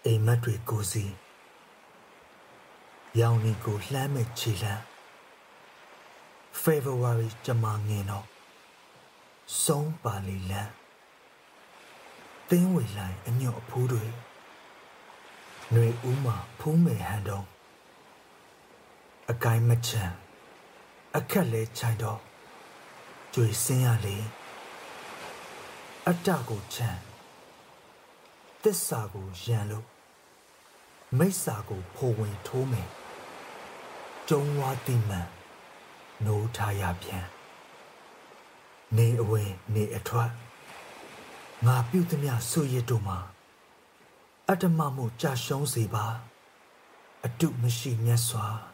အိမ်မက်တွေကိုစီရောင်နီကိုလှမ်းမဲ့ခြေလမ်း February ကြမှာငင်တော့ဆုံးပါလီလန်းသင်းဝေလိုင်းအညွတ်အဖိုးတွေຫນွေဦးမှာဖူးမယ်ဟန်တော့အကိုင်းမချမ်းအခက်လဲချိုင်တော့ကြွေစင်းရလေအတ္တကိုချမ်းသစ္စာကိုရန်လို့မိစ္ဆာကိုဖိုးဝင်ထိုးမယ်ကျုံဝါတိမှန်နိုးထားရပြန်နေအဝင်နေအထွက်ငါပြုသမျှဆွရစ်တို့မှာအတ္တမမှုကြာရှုံးစေပါအတုမရှိမြတ်စွာ